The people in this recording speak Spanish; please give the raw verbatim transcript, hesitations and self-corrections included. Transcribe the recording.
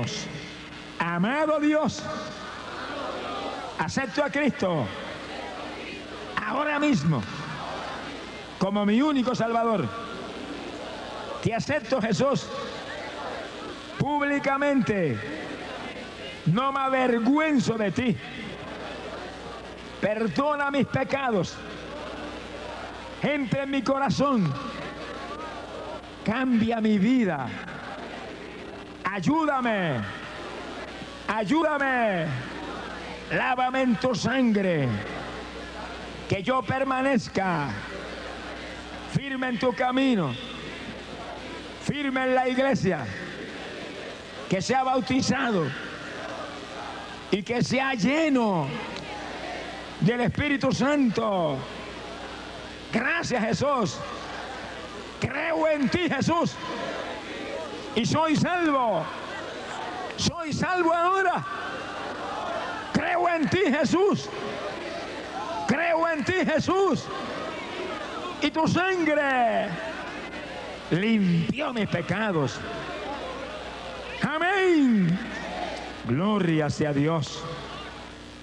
Oremos. Amado Dios, acepto a Cristo ahora mismo como mi único Salvador. Te acepto, Jesús, públicamente. No me avergüenzo de ti. Perdona mis pecados. Entra en mi corazón. Cambia mi vida. Ayúdame. Ayúdame. Lávame en tu sangre. Que yo permanezca firme en tu camino. Firme en la iglesia. Que sea bautizado. Y que sea lleno del Espíritu Santo. Gracias, Jesús. Creo en ti, Jesús. Y soy salvo. Soy salvo ahora. Creo en ti, Jesús. Creo en ti, Jesús. Y tu sangre limpió mis pecados. Amén. Gloria sea Dios.